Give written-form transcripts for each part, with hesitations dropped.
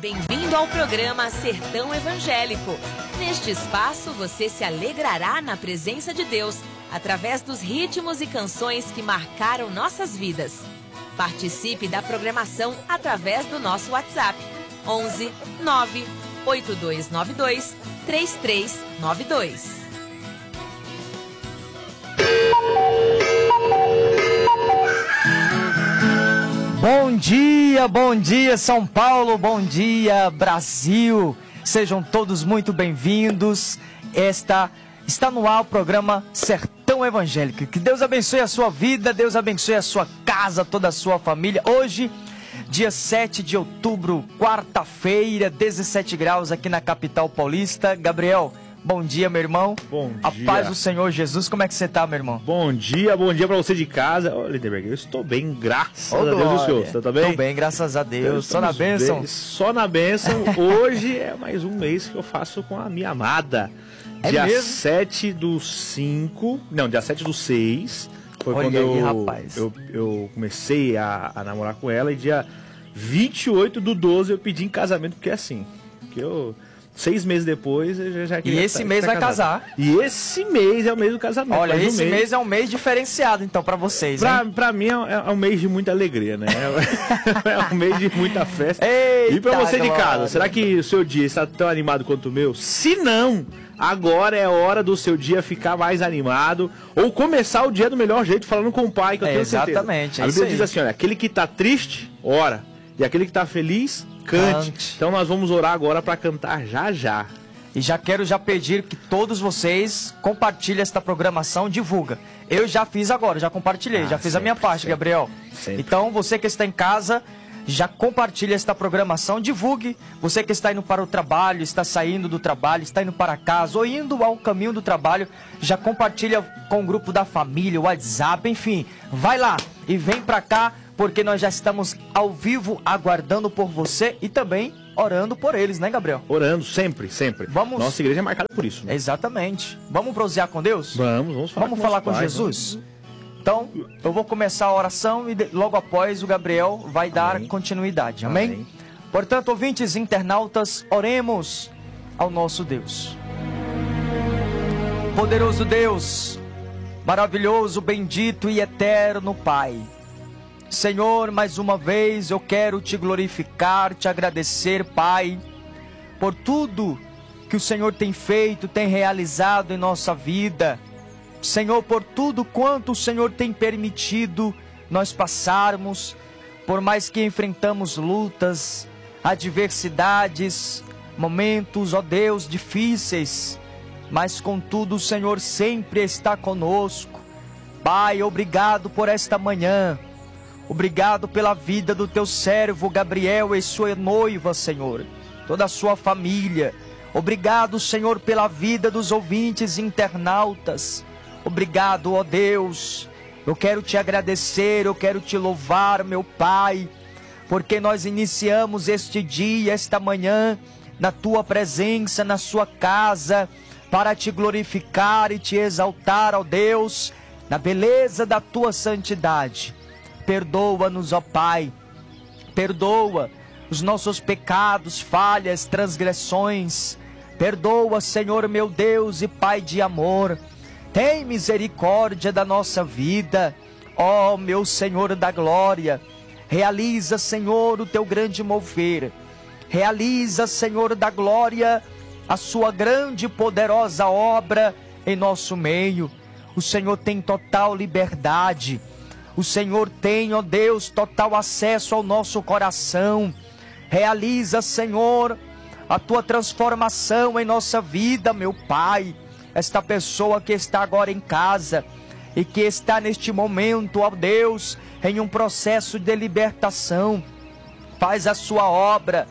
Bem-vindo ao programa Sertão Evangélico. Neste espaço você se alegrará na presença de Deus através dos ritmos e canções que marcaram nossas vidas. Participe da programação através do nosso WhatsApp 11 9 8292 3392. Bom dia São Paulo, bom dia Brasil, sejam todos muito bem-vindos. Está no ar o programa Sertão Evangélico. Que Deus abençoe a sua vida, Deus abençoe a sua casa, toda a sua família. Hoje, dia 7 de outubro, quarta-feira, 17 graus aqui na capital paulista. Gabriel, bom dia, meu irmão. Bom dia. A paz do Senhor Jesus. Como é que você tá, meu irmão? Bom dia pra você de casa. Ô, Lindenberg, eu estou bem, graças a Deus. E o senhor, você tá bem? Estou bem, graças a Deus. Só na bênção. Bem, só na bênção. Hoje é mais um mês que eu faço com a minha amada. Dia mesmo? 7 do 5... Não, dia 7 do 6. Foi Olha quando aí, rapaz. eu comecei a namorar com ela. E dia 28 do 12 eu pedi em casamento, porque é assim. Porque eu... 6 meses depois eu já queria. E esse mês vai casar. E esse mês é o mês do casamento. Olha, esse mês é um mês diferenciado, então, pra vocês, hein? Pra mim é um mês de muita alegria, né? É um mês de muita festa. Eita, e pra você de casa, glória. será que o seu dia está tão animado quanto o meu? Se não, agora é hora do seu dia ficar mais animado ou começar o dia do melhor jeito, falando com o pai, que eu tenho certeza. Exatamente, é A isso Bíblia aí. diz assim, olha, aquele que tá triste, ora. E aquele que tá feliz, cante. Então nós vamos orar agora pra cantar já. E já quero pedir que todos vocês compartilhem esta programação, divulga. Eu já fiz agora, já compartilhei, já fiz a minha parte, Gabriel. Sempre. Então, você que está em casa, já compartilhe esta programação, divulgue. Você que está indo para o trabalho, está saindo do trabalho, está indo para casa ou indo ao caminho do trabalho, já compartilha com o grupo da família, o WhatsApp, enfim. Vai lá e vem para cá, porque nós já estamos ao vivo aguardando por você e também orando por eles, né, Gabriel? Orando, sempre. Vamos... Nossa igreja é marcada por isso, né? Exatamente. Vamos prosear com Deus? Vamos falar com Jesus? Então, eu vou começar a oração e logo após o Gabriel vai dar continuidade. Amém? Portanto, ouvintes internautas, oremos ao nosso Deus. Poderoso Deus, maravilhoso, bendito e eterno Pai. Senhor, mais uma vez eu quero te glorificar, te agradecer, Pai, por tudo que o Senhor tem feito, tem realizado em nossa vida. Senhor, por tudo quanto o Senhor tem permitido nós passarmos, por mais que enfrentamos lutas, adversidades, momentos, ó Deus, difíceis, mas contudo o Senhor sempre está conosco. Pai, obrigado por esta manhã. Obrigado pela vida do teu servo Gabriel e sua noiva, Senhor, toda a sua família. Obrigado, Senhor, pela vida dos ouvintes internautas. Obrigado, ó Deus. Eu quero te agradecer, eu quero te louvar, meu Pai, porque nós iniciamos este dia, esta manhã, na tua presença, na sua casa, para te glorificar e te exaltar, ó Deus, na beleza da tua santidade. Perdoa-nos, ó Pai, perdoa os nossos pecados, falhas, transgressões. Perdoa, Senhor meu Deus e Pai de amor. Tem misericórdia da nossa vida, ó meu Senhor da glória. Realiza, Senhor, o teu grande mover. Realiza, Senhor da glória, a sua grande e poderosa obra em nosso meio. O Senhor tem total liberdade. O Senhor tem, ó Deus, total acesso ao nosso coração. Realiza, Senhor, a tua transformação em nossa vida, meu Pai. Esta pessoa que está agora em casa e que está neste momento, ó Deus, em um processo de libertação. Faz a sua obra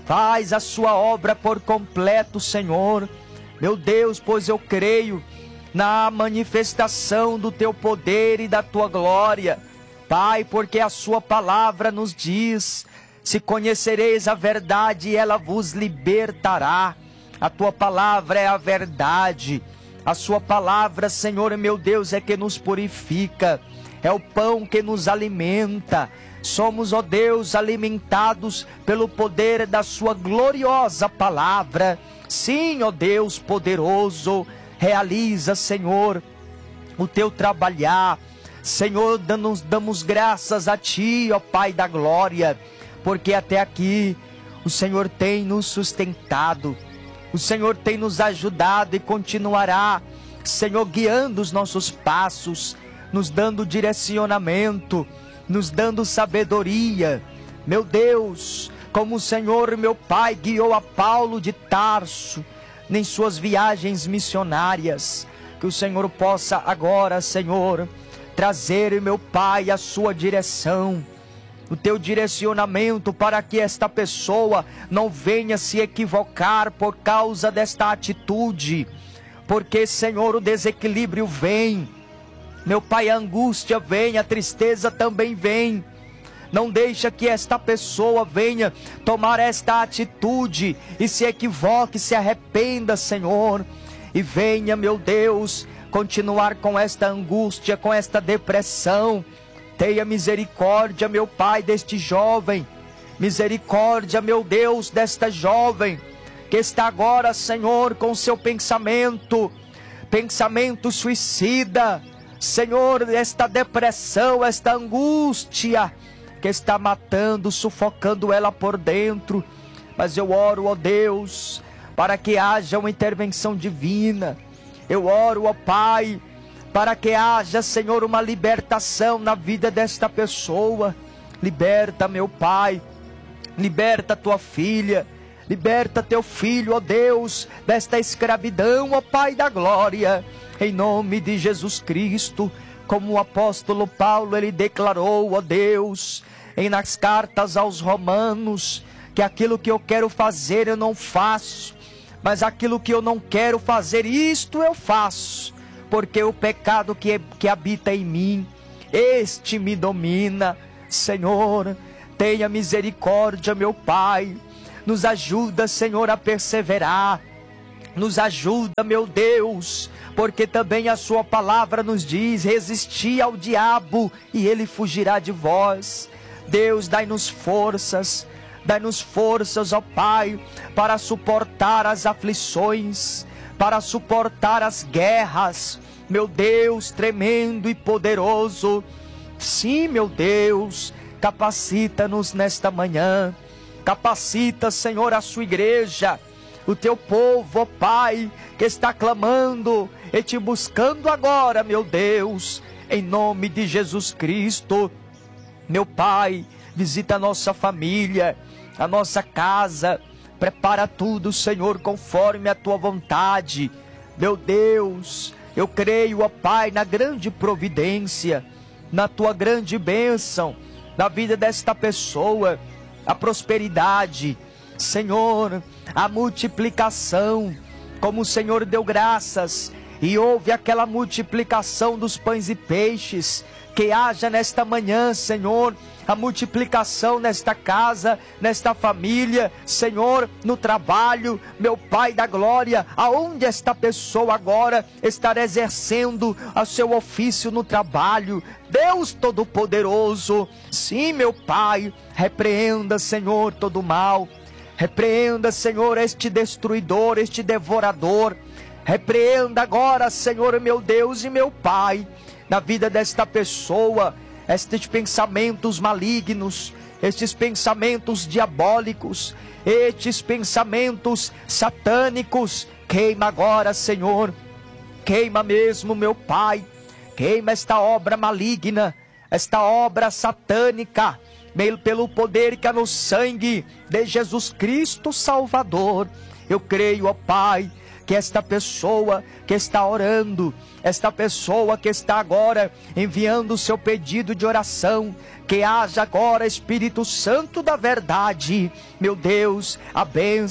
por completo, Senhor. Meu Deus, pois eu creio na manifestação do teu poder e da tua glória, Pai, porque a sua palavra nos diz: se conhecereis a verdade, ela vos libertará. A tua palavra é a verdade. A sua palavra, Senhor meu Deus, é que nos purifica, é o pão que nos alimenta. somos, ó Deus, alimentados pelo poder da sua gloriosa palavra. Sim, ó Deus poderoso, realiza, Senhor, o teu trabalhar. Senhor, damos graças a Ti, ó Pai da glória, porque até aqui o Senhor tem nos sustentado, o Senhor tem nos ajudado e continuará, Senhor, guiando os nossos passos, nos dando direcionamento, nos dando sabedoria. Meu Deus, como o Senhor, meu Pai, guiou a Paulo de Tarso em suas viagens missionárias, que o Senhor possa agora, Senhor, trazer, meu Pai, a sua direção, o teu direcionamento, para que esta pessoa não venha se equivocar por causa desta atitude, porque, Senhor, o desequilíbrio vem, meu Pai, a angústia vem, a tristeza também vem. Não deixa que esta pessoa venha tomar esta atitude e se equivoque, se arrependa, Senhor, e venha, meu Deus, continuar com esta angústia, com esta depressão. Tenha misericórdia, meu Pai, deste jovem. Misericórdia, meu Deus, desta jovem que está agora, Senhor, com seu pensamento suicida. Senhor, esta depressão, esta angústia que está matando, sufocando ela por dentro. Mas eu oro, ó Deus, para que haja uma intervenção divina. Eu oro, ó Pai, para que haja, Senhor, uma libertação na vida desta pessoa. Liberta, meu Pai, liberta tua filha, liberta teu filho, ó Deus, desta escravidão, ó Pai da glória, em nome de Jesus Cristo. Como o apóstolo Paulo, ele declarou, ó Deus, nas cartas aos Romanos, que aquilo que eu quero fazer eu não faço, mas aquilo que eu não quero fazer, isto eu faço, porque o pecado que habita em mim, este me domina. Senhor, tenha misericórdia, meu Pai, nos ajuda, Senhor, a perseverar, nos ajuda, meu Deus, porque também a sua palavra nos diz: resisti ao diabo e ele fugirá de vós. Deus, dai-nos forças, ó Pai, para suportar as aflições, para suportar as guerras, meu Deus, tremendo e poderoso. Sim, meu Deus, capacita-nos nesta manhã, capacita, Senhor, a sua igreja, o teu povo, ó Pai, que está clamando e te buscando agora, meu Deus, em nome de Jesus Cristo. Meu Pai, visita a nossa família, a nossa casa, prepara tudo, Senhor, conforme a tua vontade. Meu Deus, eu creio, ó Pai, na grande providência, na tua grande bênção, na vida desta pessoa, a prosperidade, Senhor, a multiplicação, como o Senhor deu graças e houve aquela multiplicação dos pães e peixes. Que haja nesta manhã, Senhor, a multiplicação nesta casa, nesta família, Senhor, no trabalho, meu Pai da glória, aonde esta pessoa agora estará exercendo o seu ofício no trabalho. Deus Todo-Poderoso, sim, meu Pai, repreenda, Senhor, todo mal, repreenda, Senhor, este destruidor, este devorador, repreenda agora, Senhor, meu Deus e meu Pai, na vida desta pessoa, estes pensamentos malignos, estes pensamentos diabólicos, estes pensamentos satânicos, queima agora, Senhor, queima mesmo, meu Pai, queima esta obra maligna, esta obra satânica, pelo poder que há no sangue de Jesus Cristo Salvador. Eu creio, ó Pai, que esta pessoa que está orando, esta pessoa que está agora enviando o seu pedido de oração, que haja agora, Espírito Santo da verdade, meu Deus, a bênção,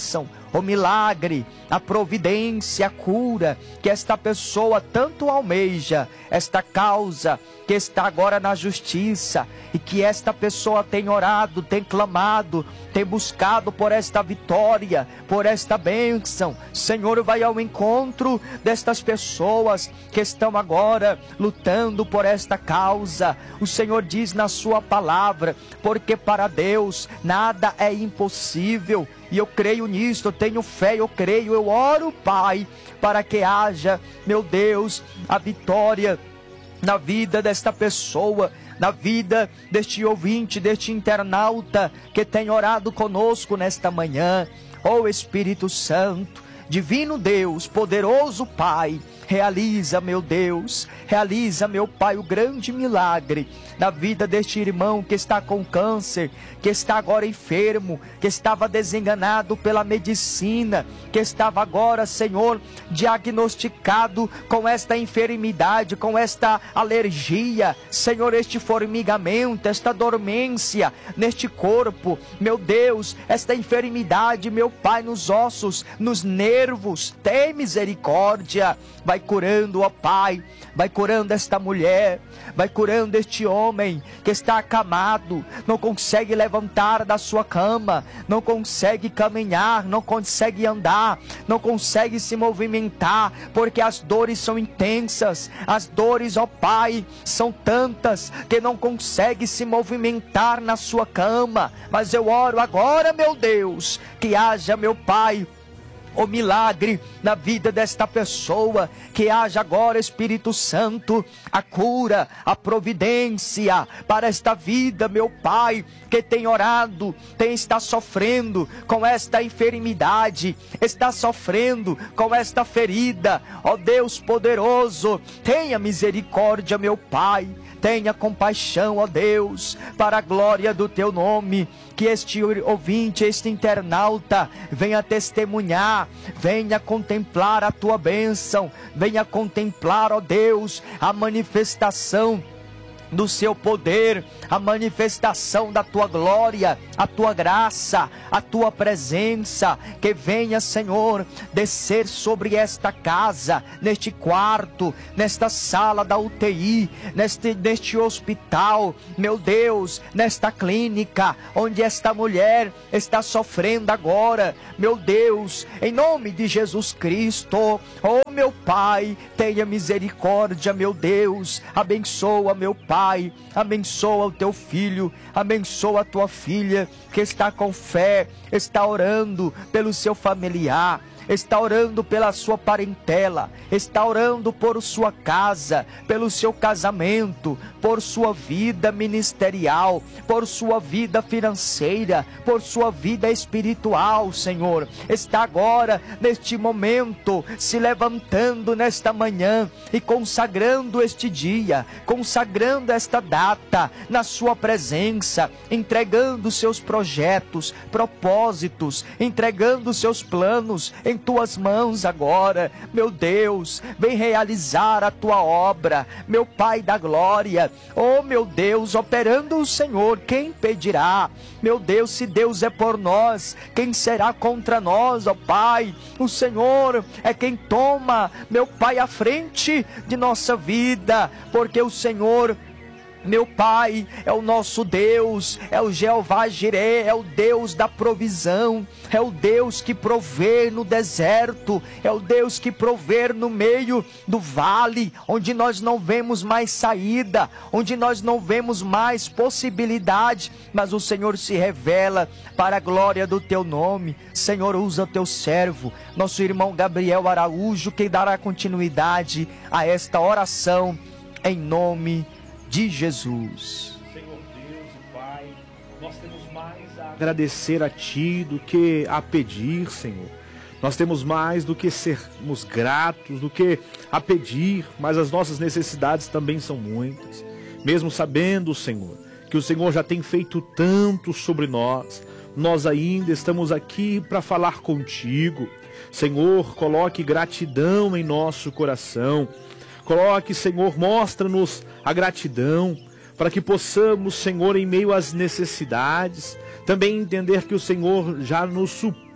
o milagre, a providência, a cura que esta pessoa tanto almeja, esta causa que está agora na justiça, e que esta pessoa tem orado, tem clamado, tem buscado por esta vitória, por esta bênção. Senhor, vai ao encontro destas pessoas que estão agora lutando por esta causa. O Senhor diz na sua palavra, porque para Deus nada é impossível. E eu creio nisso, eu tenho fé, eu creio, eu oro, Pai, para que haja, meu Deus, a vitória na vida desta pessoa, na vida deste ouvinte, deste internauta que tem orado conosco nesta manhã. Ó Espírito Santo, Divino Deus, poderoso Pai, realiza, meu Deus, realiza, meu Pai, o grande milagre na vida deste irmão que está com câncer, que está agora enfermo, que estava desenganado pela medicina, que estava agora, Senhor, diagnosticado com esta enfermidade, com esta alergia, Senhor, este formigamento, esta dormência neste corpo, meu Deus, esta enfermidade, meu Pai, nos ossos, nos nervos. Tem misericórdia, vai curando, ó Pai, vai curando esta mulher, vai curando este homem que está acamado, não consegue levantar da sua cama, não consegue caminhar, não consegue andar, não consegue se movimentar, porque as dores são intensas, as dores, ó Pai, são tantas que não consegue se movimentar na sua cama. Mas eu oro agora, meu Deus, que haja, meu Pai, o milagre na vida desta pessoa, que haja agora, Espírito Santo, a cura, a providência para esta vida, meu Pai, que tem orado, está sofrendo com esta enfermidade, está sofrendo com esta ferida. Ó Deus poderoso, tenha misericórdia, meu Pai, tenha compaixão, ó Deus, para a glória do teu nome. Que este ouvinte, este internauta, venha testemunhar, venha contemplar a tua bênção, venha contemplar, ó Deus, a manifestação do seu poder, a manifestação da tua glória, a tua graça, a tua presença. Que venha, Senhor, descer sobre esta casa, neste quarto, nesta sala da UTI, neste hospital, meu Deus, nesta clínica onde esta mulher está sofrendo agora, meu Deus, em nome de Jesus Cristo. Oh meu Pai, tenha misericórdia, meu Deus, abençoa, meu Pai, abençoa o teu filho, abençoa a tua filha que está com fé, está orando pelo seu familiar, está orando pela sua parentela, está orando por sua casa, pelo seu casamento, por sua vida ministerial, por sua vida financeira, por sua vida espiritual, Senhor. Está agora, neste momento, se levantando nesta manhã e consagrando este dia, consagrando esta data na sua presença, entregando seus projetos, propósitos, entregando seus planos em tuas mãos agora. Meu Deus, vem realizar a tua obra, meu Pai da glória. Oh meu Deus, operando o Senhor, quem impedirá? Meu Deus, se Deus é por nós, quem será contra nós, ó Pai? O Senhor é quem toma, meu Pai, a frente de nossa vida, porque o Senhor, meu Pai, é o nosso Deus, é o Jeová Jireh, é o Deus da provisão, é o Deus que provê no deserto, é o Deus que provê no meio do vale, onde nós não vemos mais saída, onde nós não vemos mais possibilidade, mas o Senhor se revela para a glória do teu nome. Senhor, usa o teu servo, nosso irmão Gabriel Araújo, que dará continuidade a esta oração, em nome de Jesus. Senhor Deus e Pai, nós temos mais a agradecer a Ti do que a pedir, Senhor. Nós temos mais do que sermos gratos, do que a pedir, mas as nossas necessidades também são muitas. Mesmo sabendo, Senhor, que o Senhor já tem feito tanto sobre nós, nós ainda estamos aqui para falar contigo. Senhor, coloque gratidão em nosso coração. Coloque, Senhor, mostra-nos a gratidão, para que possamos, Senhor, em meio às necessidades, também entender que o Senhor já nos supriu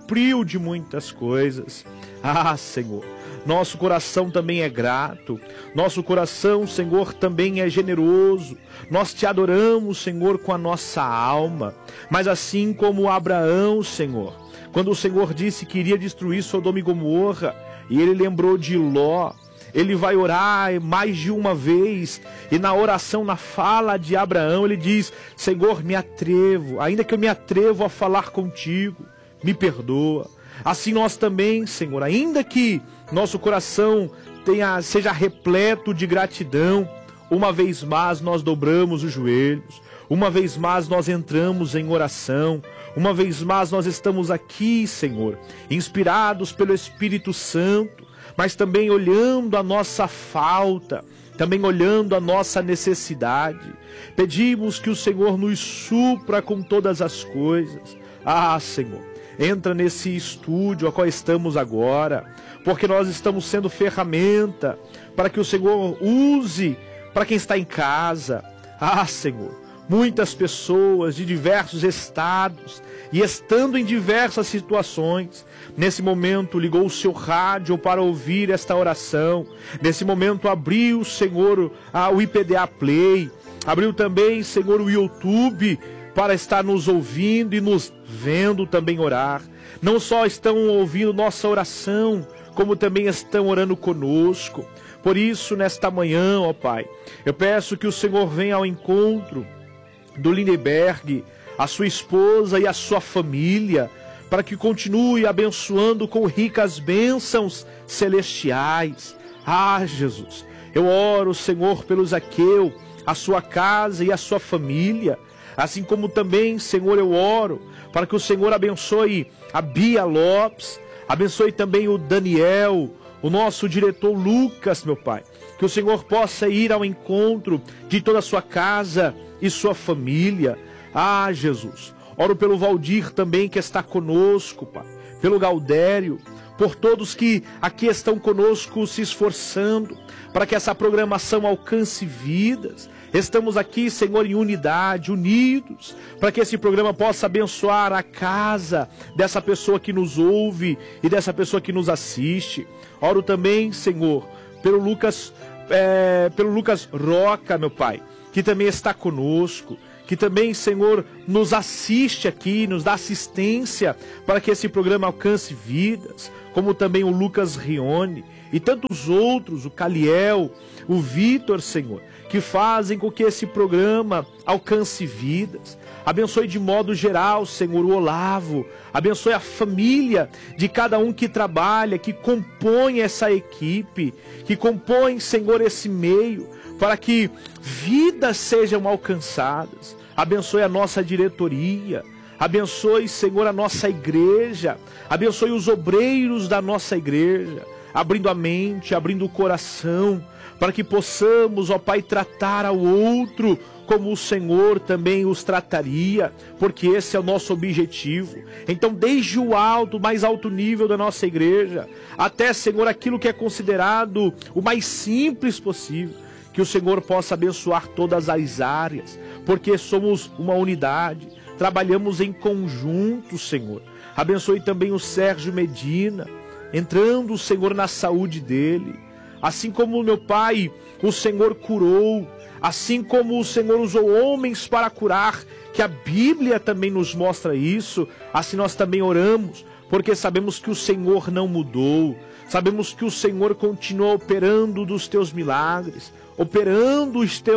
supriu de muitas coisas. Ah, Senhor, nosso coração também é grato, nosso coração, Senhor, também é generoso. Nós te adoramos, Senhor, com a nossa alma. Mas assim como Abraão, Senhor, quando o Senhor disse que iria destruir Sodoma e Gomorra, e ele lembrou de Ló, ele vai orar mais de uma vez, e na oração, na fala de Abraão, ele diz: Senhor, me atrevo, ainda que eu me atrevo a falar contigo, me perdoa. Assim nós também, Senhor, ainda que nosso coração seja repleto de gratidão, uma vez mais nós dobramos os joelhos, uma vez mais nós entramos em oração, uma vez mais nós estamos aqui, Senhor, inspirados pelo Espírito Santo, mas também olhando a nossa falta, também olhando a nossa necessidade. Pedimos que o Senhor nos supra com todas as coisas. Ah, Senhor, entra nesse estúdio a qual estamos agora, porque nós estamos sendo ferramenta para que o Senhor use para quem está em casa. Ah, Senhor, muitas pessoas de diversos estados e estando em diversas situações, nesse momento ligou o seu rádio para ouvir esta oração, nesse momento abriu, Senhor, o IPDA Play, abriu também, Senhor, o YouTube para estar nos ouvindo e nos vendo também orar. Não só estão ouvindo nossa oração, como também estão orando conosco. Por isso, nesta manhã, ó Pai, eu peço que o Senhor venha ao encontro do Lindenberg, a sua esposa e a sua família, para que continue abençoando com ricas bênçãos celestiais. Ah, Jesus, eu oro, Senhor, pelo Zaqueu, a sua casa e a sua família, assim como também, Senhor, eu oro para que o Senhor abençoe a Bia Lopes, abençoe também o Daniel, o nosso diretor Lucas, meu Pai, que o Senhor possa ir ao encontro de toda a sua casa e sua família. Ah, Jesus, oro pelo Valdir também que está conosco, Pai, pelo Gaudério, por todos que aqui estão conosco se esforçando para que essa programação alcance vidas. Estamos aqui, Senhor, em unidade, unidos, para que esse programa possa abençoar a casa dessa pessoa que nos ouve e dessa pessoa que nos assiste. Oro também, Senhor, pelo Lucas Roca, meu Pai, que também está conosco, que também, Senhor, nos assiste aqui, nos dá assistência para que esse programa alcance vidas, como também o Lucas Rione e tantos outros, o Caliel, o Vitor, Senhor, que fazem com que esse programa alcance vidas. Abençoe de modo geral, Senhor, o Olavo, abençoe a família de cada um que trabalha, que compõe essa equipe, que compõe, Senhor, esse meio, para que vidas sejam alcançadas. Abençoe a nossa diretoria, abençoe, Senhor, a nossa igreja, abençoe os obreiros da nossa igreja, abrindo a mente, abrindo o coração, para que possamos, ó Pai, tratar ao outro como o Senhor também os trataria, porque esse é o nosso objetivo. Então, desde o alto, mais alto nível da nossa igreja, até, Senhor, aquilo que é considerado o mais simples possível, que o Senhor possa abençoar todas as áreas, porque somos uma unidade, trabalhamos em conjunto, Senhor. Abençoe também o Sérgio Medina, entrando, Senhor, na saúde dele. Assim como, meu Pai, o Senhor curou, assim como o Senhor usou homens para curar, que a Bíblia também nos mostra isso, assim nós também oramos, porque sabemos que o Senhor não mudou, sabemos que o Senhor continua operando dos teus milagres, operando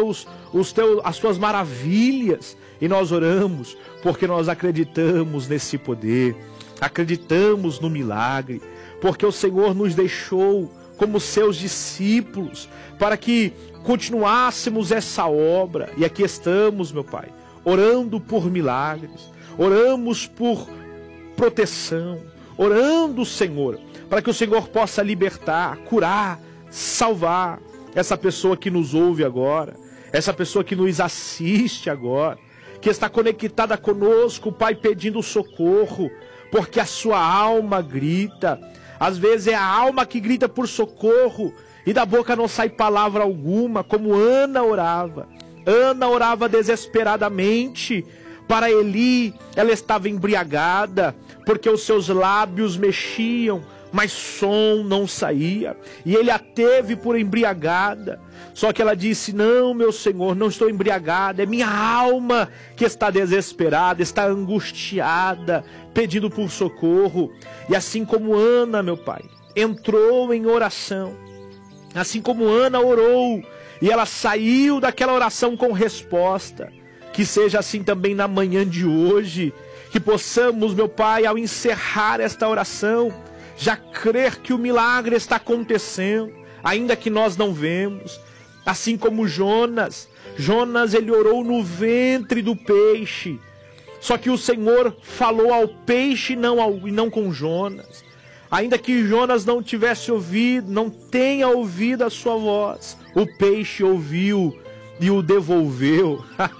as tuas maravilhas, e nós oramos, porque nós acreditamos nesse poder, acreditamos no milagre, porque o Senhor nos deixou como seus discípulos, para que continuássemos essa obra. E aqui estamos, meu Pai, orando por milagres, oramos por proteção, orando, Senhor, para que o Senhor possa libertar, curar, salvar essa pessoa que nos ouve agora, essa pessoa que nos assiste agora, que está conectada conosco, Pai, pedindo socorro, porque a sua alma grita. Às vezes é a alma que grita por socorro e da boca não sai palavra alguma, como Ana orava. Ana orava desesperadamente. Para Eli, ela estava embriagada. porque os seus lábios mexiam, mas som não saía, e ele a teve por embriagada. Só que ela disse: não, meu Senhor, não estou embriagada, é minha alma que está desesperada, está angustiada, pedindo por socorro. E assim como Ana, meu Pai, entrou em oração, assim como Ana orou, e ela saiu daquela oração com resposta, que seja assim também na manhã de hoje, que possamos, meu Pai, ao encerrar esta oração, já crer que o milagre está acontecendo, ainda que nós não vemos. Assim como Jonas, ele orou no ventre do peixe, só que o Senhor falou ao peixe e não com Jonas. Ainda que Jonas não tivesse ouvido, não tenha ouvido a sua voz, o peixe ouviu e o devolveu.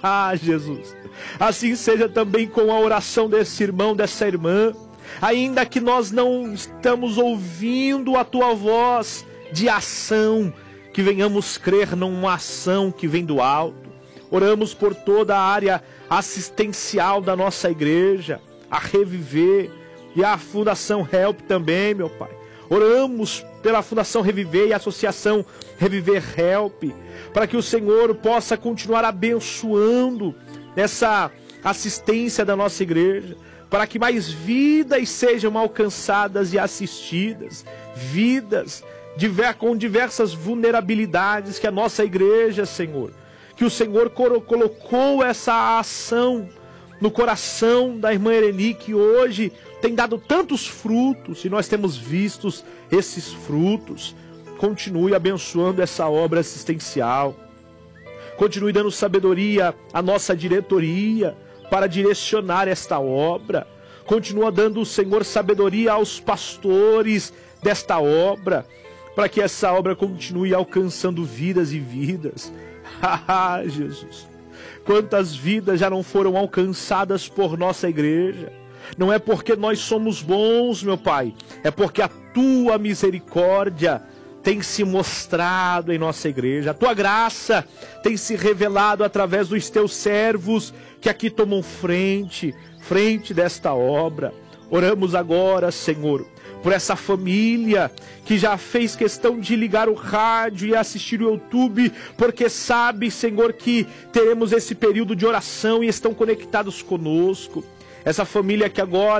Jesus, assim seja também com a oração desse irmão, dessa irmã. Ainda que nós não estamos ouvindo a tua voz de ação, que venhamos crer numa ação que vem do alto. Oramos por toda a área assistencial da nossa igreja, a Reviver, e a Fundação Help também, meu Pai. Oramos pela Fundação Reviver e a Associação Reviver Help, para que o Senhor possa continuar abençoando essa assistência da nossa igreja, para que mais vidas sejam alcançadas e assistidas, vidas com diversas vulnerabilidades que a nossa igreja, Senhor, que o Senhor colocou essa ação no coração da irmã Ereni, que hoje tem dado tantos frutos, e nós temos visto esses frutos. Continue abençoando essa obra assistencial, continue dando sabedoria à nossa diretoria para direcionar esta obra. Continua dando, Senhor, sabedoria aos pastores desta obra, para que essa obra continue alcançando vidas e vidas. Jesus, quantas vidas já não foram alcançadas por nossa igreja? Não é porque nós somos bons, meu Pai, é porque a tua misericórdia tem se mostrado em nossa igreja. A tua graça tem se revelado através dos teus servos que aqui tomam frente desta obra. Oramos agora, Senhor, por essa família que já fez questão de ligar o rádio e assistir o YouTube, porque sabe, Senhor, que teremos esse período de oração e estão conectados conosco. Essa família que agora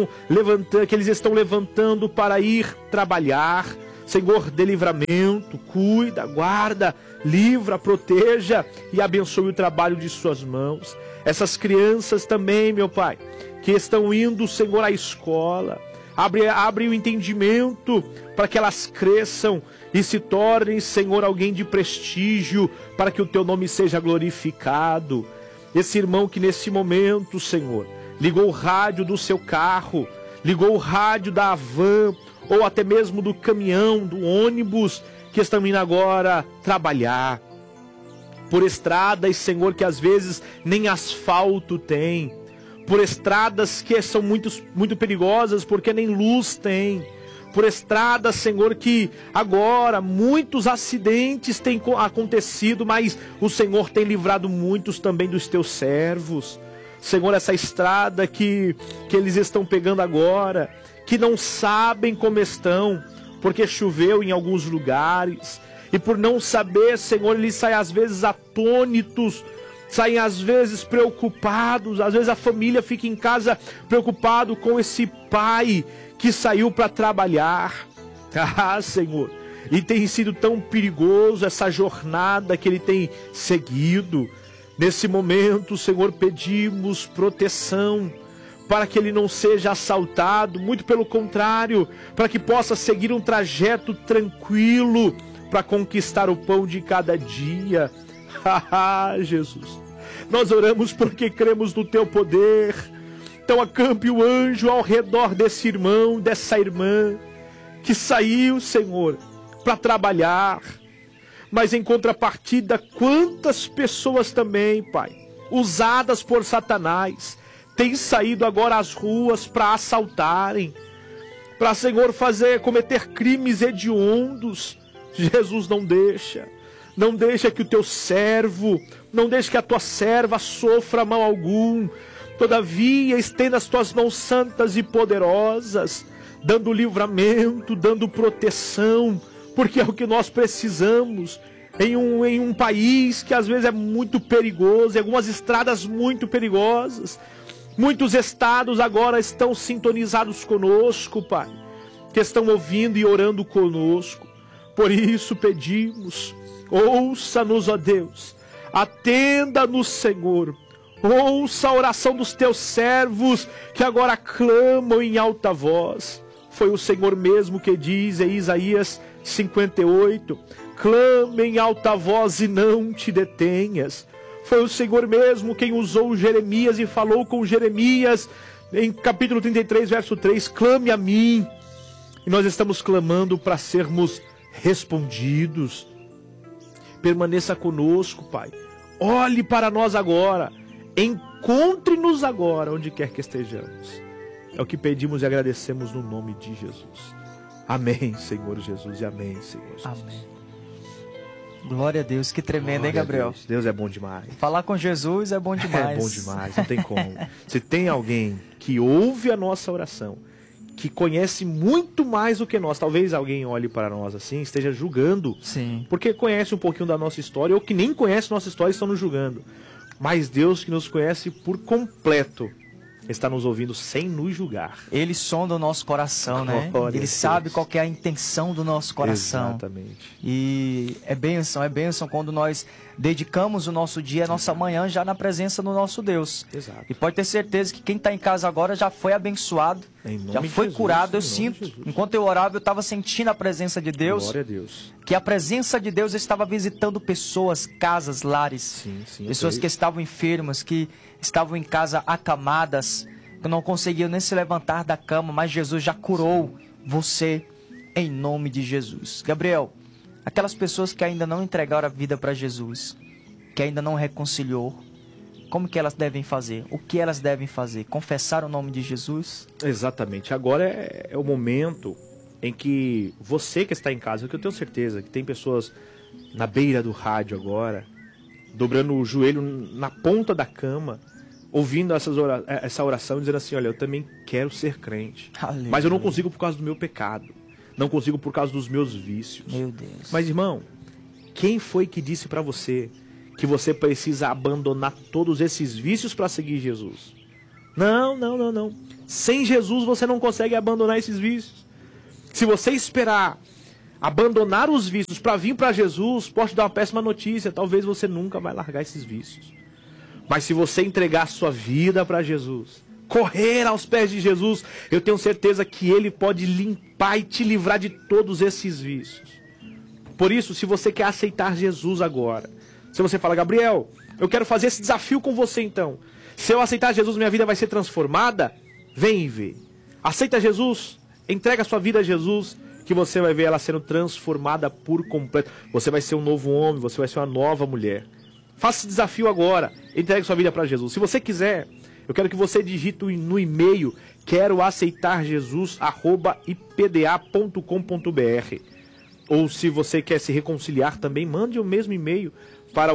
eles estão levantando para ir trabalhar. Senhor, dê livramento, cuida, guarda, livra, proteja e abençoe o trabalho de suas mãos. Essas crianças também, meu Pai, que estão indo, Senhor, à escola, abre o entendimento para que elas cresçam e se tornem, Senhor, alguém de prestígio, para que o teu nome seja glorificado. Esse irmão que nesse momento, Senhor, ligou o rádio do seu carro, ligou o rádio da van, ou até mesmo do caminhão, do ônibus, que estão indo agora trabalhar. Por estradas, Senhor, que às vezes nem asfalto tem. Por estradas que são muito perigosas, porque nem luz tem. Por estradas, Senhor, que agora muitos acidentes têm acontecido, mas o Senhor tem livrado muitos também dos teus servos. Senhor, essa estrada que eles estão pegando agora, que não sabem como estão, porque choveu em alguns lugares, e por não saber, Senhor, eles saem às vezes atônitos, saem às vezes preocupados, às vezes a família fica em casa preocupado com esse pai que saiu para trabalhar. Senhor, e tem sido tão perigoso essa jornada que ele tem seguido. Nesse momento, Senhor, pedimos proteção para que ele não seja assaltado, muito pelo contrário, para que possa seguir um trajeto tranquilo para conquistar o pão de cada dia. Jesus, nós oramos porque cremos no teu poder. Então acampe o anjo ao redor desse irmão, dessa irmã que saiu, Senhor, para trabalhar. Mas em contrapartida, quantas pessoas também, Pai, usadas por Satanás, têm saído agora às ruas para assaltarem, para, Senhor, cometer crimes hediondos. Jesus, não deixa que o teu servo, não deixa que a tua serva sofra mal algum. Todavia, estenda as tuas mãos santas e poderosas, dando livramento, dando proteção, porque é o que nós precisamos em um país que às vezes é muito perigoso, em algumas estradas muito perigosas. Muitos estados agora estão sintonizados conosco, Pai, que estão ouvindo e orando conosco. Por isso pedimos, ouça-nos, ó Deus, atenda-nos, Senhor. Ouça a oração dos teus servos que agora clamam em alta voz. Foi o Senhor mesmo que diz em Isaías 58, clama em alta voz e não te detenhas. Foi o Senhor mesmo quem usou Jeremias e falou com Jeremias em capítulo 33, verso 3, clame a mim. E nós estamos clamando para sermos respondidos. Permaneça conosco, Pai. Olhe para nós agora. Encontre-nos agora, onde quer que estejamos. É o que pedimos e agradecemos no nome de Jesus. Amém, Senhor Jesus, e amém, Senhor Jesus. Amém. Glória a Deus, que tremendo, hein, Gabriel? Deus é bom demais. Falar com Jesus é bom demais. É bom demais, não tem como. Se tem alguém que ouve a nossa oração, que conhece muito mais do que nós, talvez alguém olhe para nós assim, esteja julgando, sim, porque conhece um pouquinho da nossa história, ou que nem conhece nossa história e estão nos julgando. Mas Deus, que nos conhece por completo, está nos ouvindo sem nos julgar. Ele sonda o nosso coração, né? Ele sabe qual que é a intenção do nosso coração. Exatamente. E é bênção quando nós dedicamos o nosso dia, a nossa manhã, já na presença do nosso Deus. Exato. E pode ter certeza que quem está em casa agora já foi abençoado, já foi Jesus, curado. Eu sinto, enquanto eu orava, eu estava sentindo a presença de Deus. Glória a Deus. Que a presença de Deus estava visitando pessoas, casas, lares. Sim, pessoas que estavam enfermas, que estavam em casa acamadas, que não conseguiam nem se levantar da cama, mas Jesus já curou você em nome de Jesus. Gabriel, aquelas pessoas que ainda não entregaram a vida para Jesus, que ainda não reconciliou, como que elas devem fazer? O que elas devem fazer? Confessar o nome de Jesus? Exatamente. Agora é o momento em que você que está em casa, que eu tenho certeza que tem pessoas na beira do rádio agora, dobrando o joelho na ponta da cama, ouvindo essa oração e dizendo assim, olha, eu também quero ser crente. Aleluia. Mas eu não consigo por causa do meu pecado. Não consigo por causa dos meus vícios. Meu Deus. Mas, irmão, quem foi que disse para você que você precisa abandonar todos esses vícios para seguir Jesus? Não. Sem Jesus você não consegue abandonar esses vícios. Se você esperar abandonar os vícios para vir para Jesus, posso te dar uma péssima notícia, talvez você nunca vai largar esses vícios. Mas se você entregar sua vida para Jesus, correr aos pés de Jesus, eu tenho certeza que Ele pode limpar e te livrar de todos esses vícios. Por isso, se você quer aceitar Jesus agora, se você fala, Gabriel, eu quero fazer esse desafio com você então. Se eu aceitar Jesus, minha vida vai ser transformada, vem e vê. Aceita Jesus, entrega sua vida a Jesus, que você vai ver ela sendo transformada por completo. Você vai ser um novo homem, você vai ser uma nova mulher. Faça esse desafio agora, entregue sua vida para Jesus. Se você quiser, eu quero que você digite no e-mail queroaceitarjesus@ipda.com.br. Ou se você quer se reconciliar também, mande o mesmo e-mail para o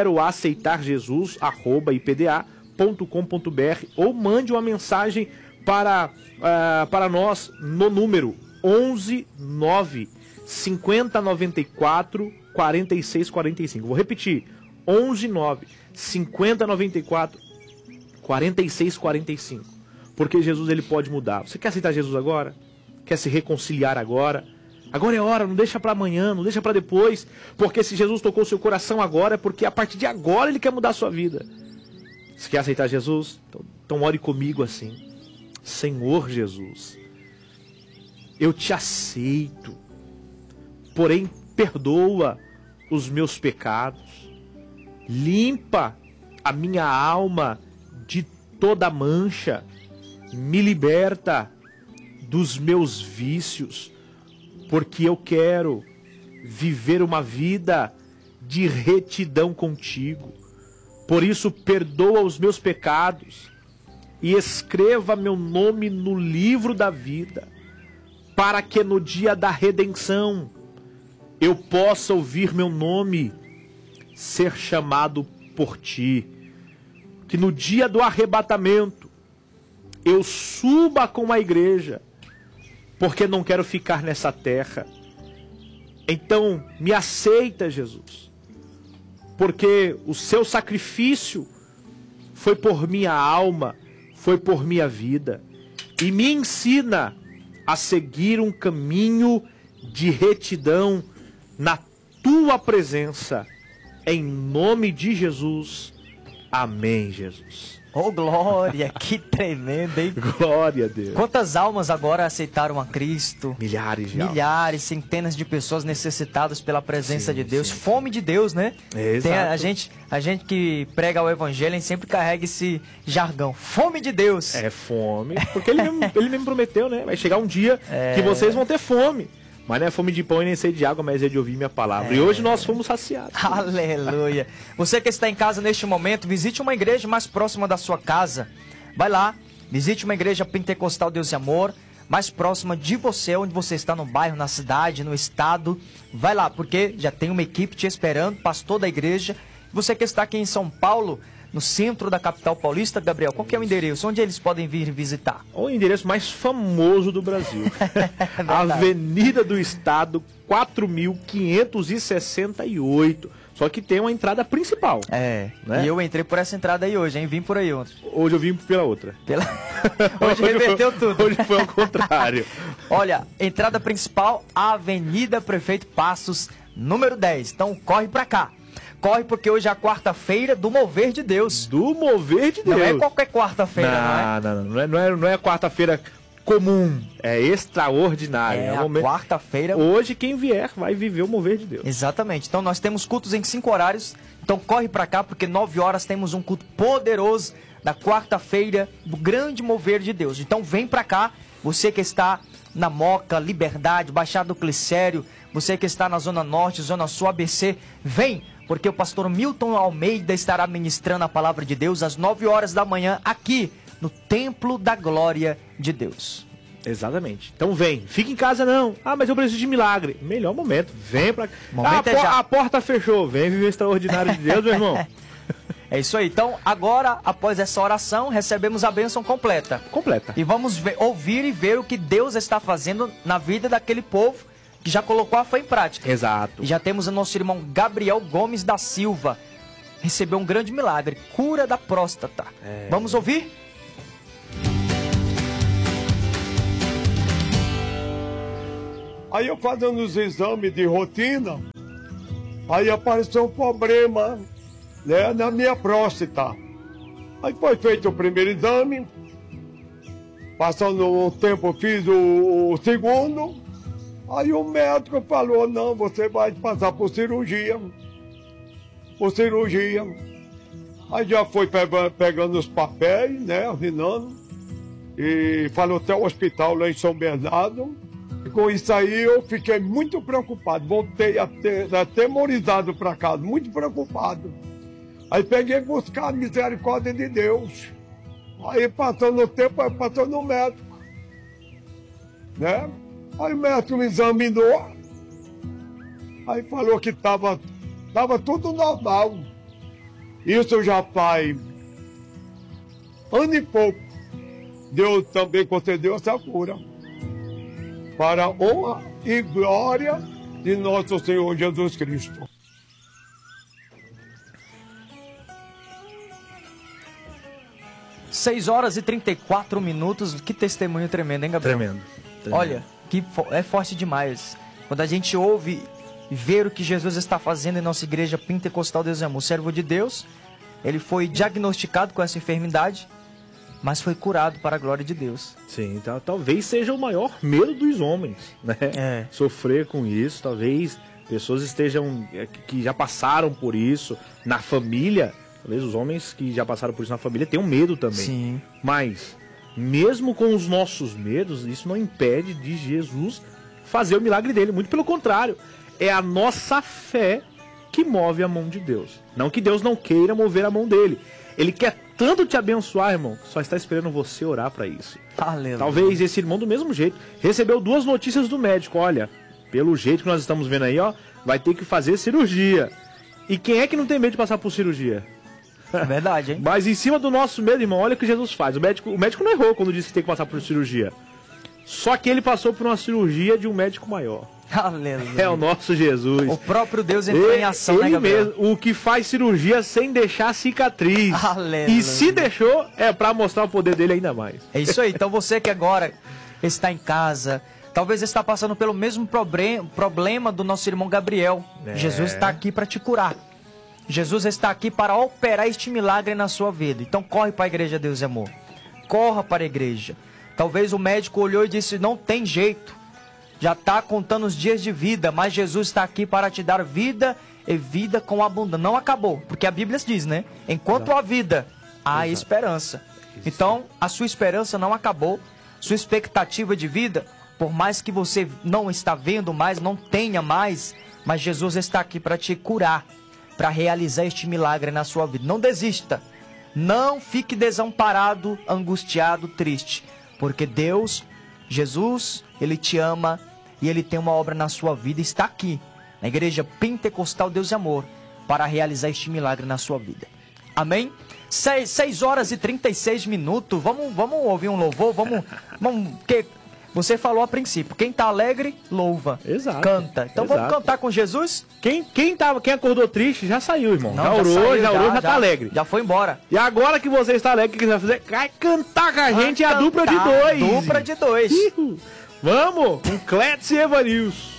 queroaceitarjesus@ipda.com.br ou mande uma mensagem para nós no número 11 9 50 94 46 45. Vou repetir, 11 9 50 94 46 45. Porque Jesus, ele pode mudar. Você quer aceitar Jesus agora? Quer se reconciliar agora? Agora é hora, não deixa para amanhã, não deixa para depois. Porque se Jesus tocou seu coração agora, é porque a partir de agora ele quer mudar a sua vida. Você quer aceitar Jesus? Então ore comigo assim. Senhor Jesus, eu te aceito, porém perdoa os meus pecados. Limpa a minha alma de toda mancha, me liberta dos meus vícios, porque eu quero viver uma vida de retidão contigo. Por isso, perdoa os meus pecados e escreva meu nome no livro da vida, para que no dia da redenção eu possa ouvir meu nome ser chamado por ti. que no dia do arrebatamento eu suba com a igreja, porque não quero ficar nessa terra. Então, me aceita, Jesus, porque o seu sacrifício foi por minha alma, foi por minha vida, e me ensina a seguir um caminho de retidão na tua presença, em nome de Jesus. Amém, Jesus. Oh, glória, que tremendo, hein? Glória a Deus. Quantas almas agora aceitaram a Cristo? Milhares de almas. Milhares, centenas de pessoas necessitadas pela presença de Deus. sim. Fome de Deus, né? Exato. A gente que prega o evangelho, a gente sempre carrega esse jargão. Fome de Deus. É fome, porque ele mesmo prometeu, né? Vai chegar um dia que vocês vão ter fome. Mas não é fome de pão e nem sede de água, mas é de ouvir minha palavra. E hoje nós fomos saciados. Aleluia. Você que está em casa neste momento, visite uma igreja mais próxima da sua casa. Vai lá, visite uma igreja pentecostal Deus e Amor, mais próxima de você, onde você está, no bairro, na cidade, no estado. Vai lá, porque já tem uma equipe te esperando, pastor da igreja. Você que está aqui em São Paulo, no centro da capital paulista, Gabriel, qual que é o endereço? Onde eles podem vir visitar? O endereço mais famoso do Brasil. Avenida do Estado, 4.568. Só que tem uma entrada principal. É, né? E eu entrei por essa entrada aí hoje, hein? Vim por aí ontem. Hoje eu vim pela outra. Hoje reverteu tudo. Hoje foi ao contrário. Olha, entrada principal, Avenida Prefeito Passos, número 10. Então corre pra cá. Corre porque hoje é a quarta-feira do Mover de Deus. Do Mover de Deus. Não é qualquer quarta-feira, não é quarta-feira comum, é extraordinário. É a quarta-feira. Hoje quem vier vai viver o Mover de Deus. Exatamente. Então nós temos cultos em 5 horários. Então corre pra cá porque 9 horas temos um culto poderoso da quarta-feira do grande Mover de Deus. Então vem pra cá, você que está na Moca, Liberdade, Baixada do Glicério, você que está na Zona Norte, Zona Sul, ABC, vem! Porque o pastor Milton Almeida estará ministrando a palavra de Deus às 9 horas da manhã aqui no Templo da Glória de Deus. Exatamente. Então vem. Fica em casa não. Ah, mas eu preciso de milagre. Melhor momento. Vem pra cá. A porta fechou. Vem viver o extraordinário de Deus, meu irmão. É isso aí. Então, agora, após essa oração, recebemos a bênção completa. Completa. E vamos ouvir e ver o que Deus está fazendo na vida daquele povo que já colocou a fé em prática. Exato. E já temos o nosso irmão Gabriel Gomes da Silva. Recebeu um grande milagre, cura da próstata. Vamos ouvir? Aí eu fazendo os exames de rotina, aí apareceu um problema, né, na minha próstata. Aí foi feito o primeiro exame, passando um tempo eu fiz o segundo. Aí o médico falou, não, você vai passar por cirurgia. Aí já foi pegando os papéis, né, assinando. E falou até o hospital lá em São Bernardo. E com isso aí eu fiquei muito preocupado. Voltei atemorizado para casa, muito preocupado. Aí peguei buscar a misericórdia de Deus. Aí passando o tempo, aí passou no médico, né? Aí o médico me examinou, aí falou que tava tudo normal. Isso já faz ano e pouco. Deus também concedeu essa cura. Para a honra e glória de nosso Senhor Jesus Cristo. — 6h34. Que testemunho tremendo, hein, Gabriel? Tremendo. Olha, é forte demais. Quando a gente ouve e vê o que Jesus está fazendo em nossa igreja pentecostal Deus e Amor, servo de Deus, ele foi diagnosticado com essa enfermidade, mas foi curado para a glória de Deus. Sim, então, talvez seja o maior medo dos homens, né? Sofrer com isso, talvez pessoas estejam, que já passaram por isso na família, talvez os homens que já passaram por isso na família tenham medo também. Sim. Mas, mesmo com os nossos medos, isso não impede de Jesus fazer o milagre dele, muito pelo contrário, é a nossa fé que move a mão de Deus. Não que Deus não queira mover a mão dele. Ele quer tanto te abençoar, irmão, só está esperando você orar para isso. Aleluia. Talvez esse irmão do mesmo jeito recebeu 2 notícias do médico. Olha, pelo jeito que nós estamos vendo aí, ó, vai ter que fazer cirurgia. E quem é que não tem medo de passar por cirurgia? É verdade, hein? Mas em cima do nosso medo, irmão, olha o que Jesus faz. O médico não errou quando disse que tem que passar por cirurgia. Só que ele passou por uma cirurgia de um médico maior. Aleluia. É o nosso Jesus. O próprio Deus entrou em ação, né, Gabriel? Mesmo, o que faz cirurgia sem deixar cicatriz. Aleluia. E se deixou, é pra mostrar o poder dele ainda mais. É isso aí. Então você que agora está em casa, talvez está passando pelo mesmo problema do nosso irmão Gabriel. Jesus está aqui para te curar. Jesus está aqui para operar este milagre na sua vida. Então corre para a igreja, Deus e Amor. Corra para a igreja. Talvez o médico olhou e disse, não tem jeito. Já está contando os dias de vida, mas Jesus está aqui para te dar vida e vida com abundância. Não acabou, porque a Bíblia diz, né? Enquanto há vida, há esperança. Então, a sua esperança não acabou. Sua expectativa de vida, por mais que você não está vendo mais, não tenha mais, mas Jesus está aqui para te curar, para realizar este milagre na sua vida. Não desista. Não fique desamparado, angustiado, triste, porque Deus, Jesus, Ele te ama e Ele tem uma obra na sua vida e está aqui, na Igreja Pentecostal Deus e Amor, para realizar este milagre na sua vida. Amém? 6 horas e 36 minutos. Vamos ouvir um louvor? Vamos que você falou a princípio, quem está alegre, louva. Exato. Canta. Então vamos cantar com Jesus? Quem acordou triste já saiu, irmão. Não, já orou, já tá alegre. Já foi embora. E agora que você está alegre, o que você vai fazer? Vai cantar com a gente, é a dupla de dois. Dupla de dois. Vamos, com Clétis e Evanilson.